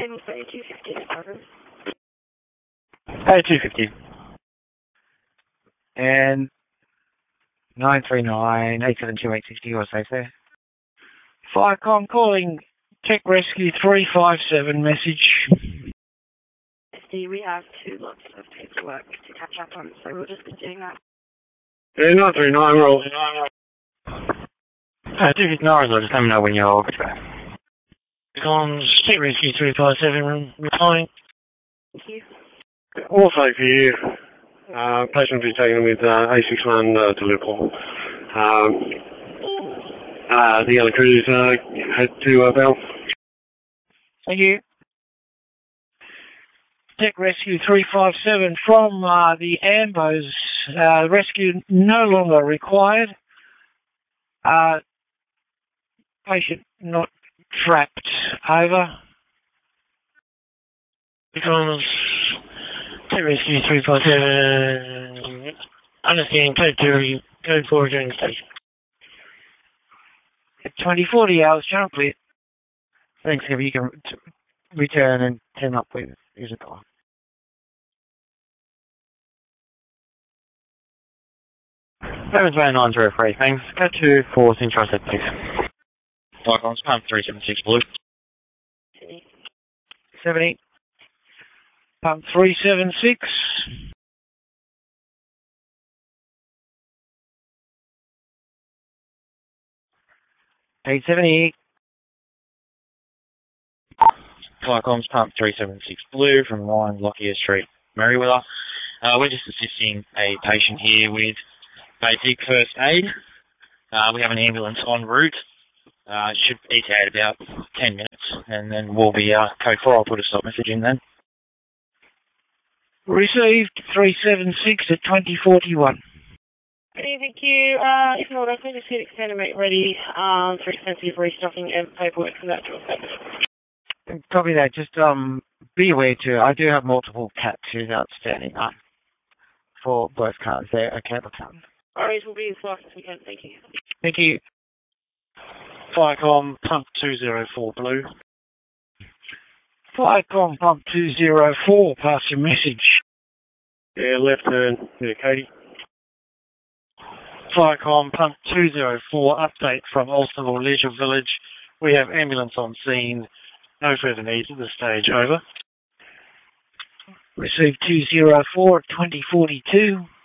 Ambulance 250, over. 250. And 939 872 860, you're safe there. Firecom calling Tech Rescue 357 message. We have 2 lots of paperwork to catch up on, so we'll just be doing that. Yeah, 939, we're all 259, just let me know when you're back. On Tech Rescue 357, replying. Thank you. Also for you, patient will be taken with A61 to Liverpool. The other crews head to Bell. Thank you. Tech Rescue 357 from the Ambos. Rescue no longer required. Patient not trapped. Over. Becomes Tech Rescue 357. Understanding code 4 during the station. 2040 hours, channel clear. Thanks, if you can return and turn up with user call. Seven 903, thanks. Go to 4 Central Set, please. Icons, pump 376 blue. 70. Pump 376. 870. Flycom's pump 376 blue from line Lockyer Street, Merriweather. We're just assisting a patient here with basic first aid. We have an ambulance en route. Should ETA at about 10 minutes, and then we'll be code 4. I'll put a stop message in then. Received 376 at 2041. Okay, thank you. If not, I can just get extended mate ready for extensive restocking and paperwork for that to effect. Copy that. Just be aware too, I do have multiple Cat 2s outstanding for both cars. They're a cable car. Alright, we'll be as fast as we can. Thank you. Thank you. Firecom pump 204 blue. Firecom pump 204, pass your message. Yeah, left turn. Yeah, Katie. Firecom pump 204, update from Ulsterville Leisure Village. We have ambulance on scene. No further needs at this stage. Over. Received 204 at 2042.